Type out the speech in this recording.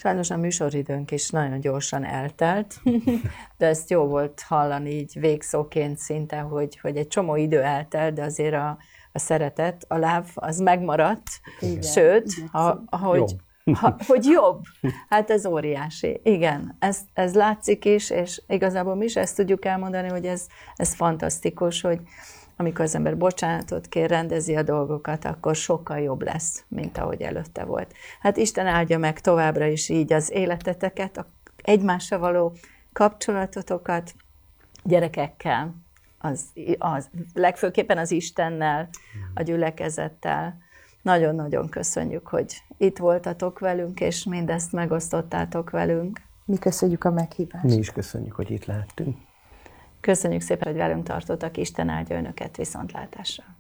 Sajnos a műsoridőnk is nagyon gyorsan eltelt, de ezt jó volt hallani így végszóként szinte, hogy egy csomó idő eltelt, de azért a szeretet, a láv az megmaradt, igen, sőt, hogy jobb. Hát ez óriási. Igen, ez látszik is, és igazából mi is ezt tudjuk elmondani, hogy ez fantasztikus, hogy amikor az ember bocsánatot kér, rendezi a dolgokat, akkor sokkal jobb lesz, mint ahogy előtte volt. Hát Isten áldja meg továbbra is így az életeteket, egymással való kapcsolatotokat, gyerekekkel, az legfőképpen az Istennel, a gyülekezettel. Nagyon-nagyon köszönjük, hogy itt voltatok velünk, és mindezt megosztottátok velünk. Mi köszönjük a meghívást. Mi is köszönjük, hogy itt lehettünk. Köszönjük szépen, hogy velünk tartottak. Isten áldja önöket, viszontlátásra.